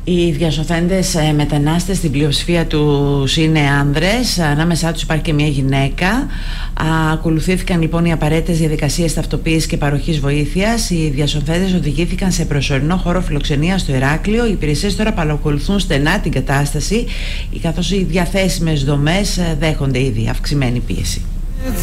Οι διασωθέντες μετανάστες στην πλειοψηφία τους είναι άνδρες, ανάμεσά τους υπάρχει και μια γυναίκα. Ακολουθήθηκαν λοιπόν οι απαραίτητες διαδικασίες ταυτοποίησης και παροχής βοήθειας. Οι διασωθέντες οδηγήθηκαν σε προσωρινό χώρο φιλοξενίας στο Ηράκλειο. Οι υπηρεσίες τώρα παρακολουθούν στενά την κατάσταση, καθώς οι διαθέσιμες δομές δέχονται ήδη αυξημένη πίεση.